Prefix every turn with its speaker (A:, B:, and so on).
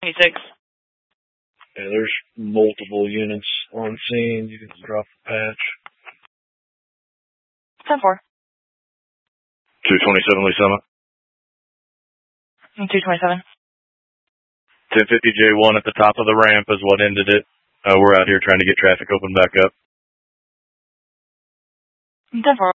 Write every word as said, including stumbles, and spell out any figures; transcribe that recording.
A: twenty-six.
B: Yeah, there's multiple units on scene. You can drop the patch.
A: ten four.
B: two twenty-seven, Lee Summit.
A: two twenty-seven.
B: ten fifty J one at the top of the ramp is what ended it. Uh, we're out here trying to get traffic open back up.
A: ten four.